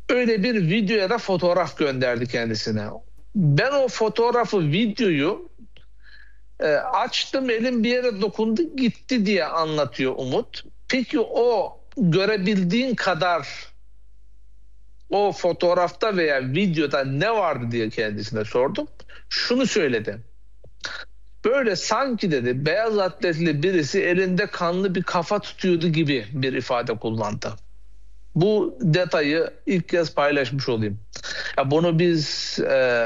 öyle bir video ya da fotoğraf gönderdi kendisine. Ben o fotoğrafı, videoyu açtım, elim bir yere dokundu gitti diye anlatıyor Umut. Peki o görebildiğin kadar o fotoğrafta veya videoda ne vardı diye kendisine sordum. Şunu söyledi. Böyle sanki dedi beyaz atletli birisi elinde kanlı bir kafa tutuyordu gibi bir ifade kullandı. Bu detayı ilk kez paylaşmış olayım. Ya bunu biz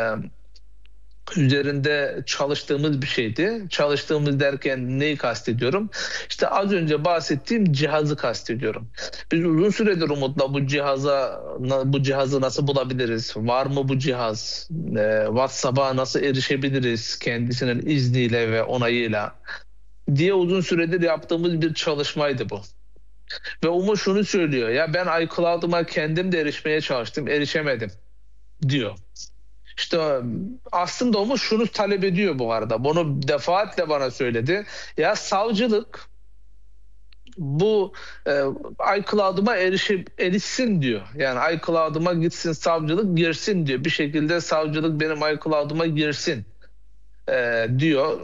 üzerinde çalıştığımız bir şeydi. Çalıştığımız derken neyi kastediyorum? İşte az önce bahsettiğim cihazı kastediyorum. Biz uzun süredir Umut'la bu cihazı nasıl bulabiliriz? Var mı bu cihaz? WhatsApp'a nasıl erişebiliriz kendisinin izniyle ve onayıyla diye uzun süredir yaptığımız bir çalışmaydı bu. Ve Umut şunu söylüyor: ya ben iCloud'uma kendim de erişmeye çalıştım, erişemedim diyor. İşte aslında Umut şunu talep ediyor bu arada. Bunu defaatle bana söyledi. Ya savcılık bu iCloud'uma erişsin diyor. Yani iCloud'uma gitsin, savcılık girsin diyor. Bir şekilde savcılık benim iCloud'uma girsin diyor.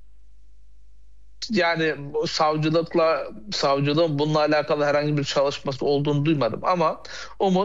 Yani bu savcılığın bununla alakalı herhangi bir çalışması olduğunu duymadım ama Umut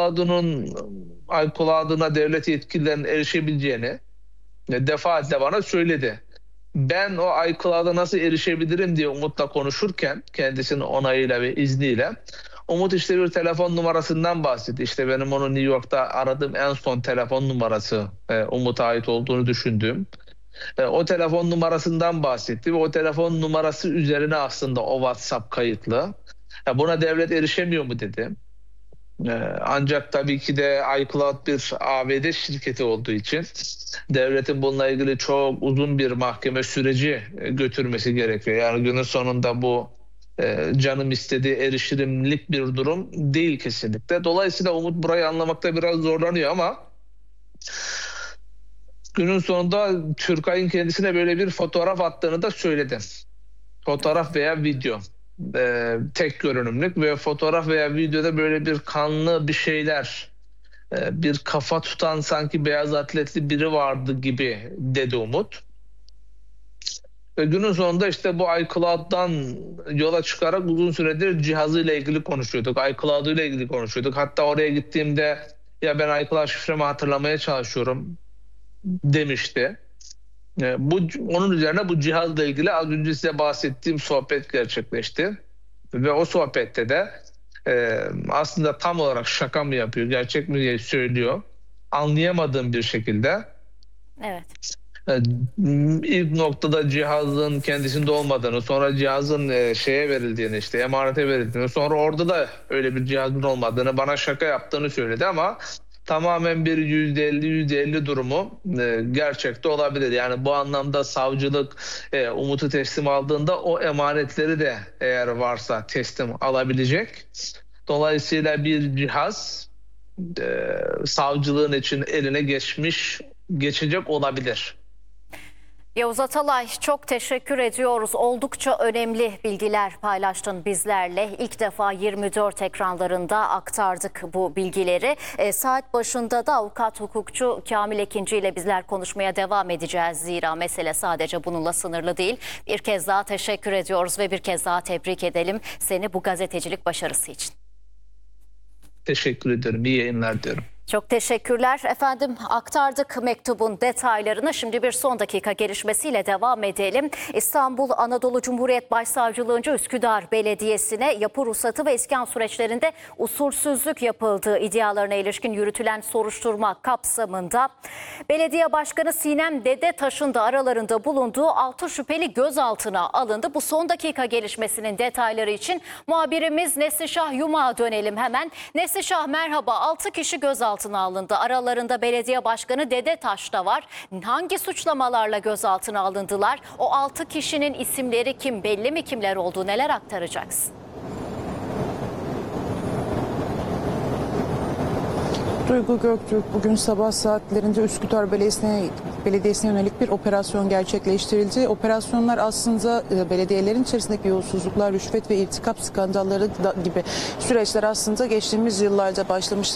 iCloud'una devlet yetkililerinin erişebileceğini defaatle bana söyledi. Ben o iCloud'a nasıl erişebilirim diye Umut'la konuşurken kendisinin onayıyla ve izniyle Umut işte bir telefon numarasından bahsetti. İşte benim onu New York'ta aradığım en son telefon numarası, Umut'a ait olduğunu düşündüğüm. O telefon numarasından bahsetti ve o telefon numarası üzerine aslında o WhatsApp kayıtlı. Buna devlet erişemiyor mu dedi. Ancak tabii ki de iCloud bir ABD şirketi olduğu için devletin bununla ilgili çok uzun bir mahkeme süreci götürmesi gerekiyor. Yani günün sonunda bu canım istediği erişilimlik bir durum değil kesinlikle. Dolayısıyla Umut burayı anlamakta biraz zorlanıyor ama günün sonunda Türkay'ın kendisine böyle bir fotoğraf attığını da söyledi. Fotoğraf veya video. Tek görünümlük ve fotoğraf veya videoda böyle bir kanlı bir şeyler, bir kafa tutan sanki beyaz atletli biri vardı gibi dedi Umut. Ve günün sonunda işte bu iCloud'dan yola çıkarak uzun süredir cihazıyla ilgili konuşuyorduk. iCloud'uyla ilgili konuşuyorduk. Hatta oraya gittiğimde ya ben iCloud şifremi hatırlamaya çalışıyorum demişti. Onun üzerine bu cihazla ilgili az önce size bahsettiğim sohbet gerçekleşti. Ve o sohbette de aslında tam olarak şaka mı yapıyor, gerçek mi diye söylüyor. Anlayamadığım bir şekilde. Evet. E, ilk noktada cihazın kendisinde olmadığını, sonra cihazın şeye verildiğini, işte emanete verildiğini, sonra orada da öyle bir cihazın olmadığını, bana şaka yaptığını söyledi ama tamamen bir %50 durumu gerçekte olabilir. Yani bu anlamda savcılık Umut'u teslim aldığında o emanetleri de eğer varsa teslim alabilecek. Dolayısıyla bir cihaz savcılığın için eline geçecek olabilir. Yavuz Atalay, çok teşekkür ediyoruz. Oldukça önemli bilgiler paylaştın bizlerle. İlk defa 24 ekranlarında aktardık bu bilgileri. Saat başında da avukat hukukçu Kamil Ekinci ile bizler konuşmaya devam edeceğiz. Zira mesele sadece bununla sınırlı değil. Bir kez daha teşekkür ediyoruz ve bir kez daha tebrik edelim seni bu gazetecilik başarısı için. Teşekkür ederim. İyi yayınlar diyorum. Çok teşekkürler. Efendim, aktardık mektubun detaylarını. Şimdi bir son dakika gelişmesiyle devam edelim. İstanbul Anadolu Cumhuriyet Başsavcılığınca Üsküdar Belediyesi'ne yapı ruhsatı ve iskan süreçlerinde usulsüzlük yapıldığı iddialarına ilişkin yürütülen soruşturma kapsamında Belediye Başkanı Sinem Dedetaş'ın da aralarında bulunduğu 6 şüpheli gözaltına alındı. Bu son dakika gelişmesinin detayları için muhabirimiz Neslişah Yumak'a dönelim hemen. Neslişah, merhaba. 6 kişi gözaltına alındı. Aralarında belediye başkanı Dedetaş da var. Hangi suçlamalarla gözaltına alındılar? O 6 kişinin isimleri kim? Belli mi kimler olduğu? Neler aktaracaksın? Duygu Göktürk, bugün sabah saatlerinde Üsküdar Belediyesi'ne yönelik bir operasyon gerçekleştirildi. Operasyonlar aslında belediyelerin içerisindeki yolsuzluklar, rüşvet ve irtikap skandalları gibi süreçler aslında geçtiğimiz yıllarda başlamıştı.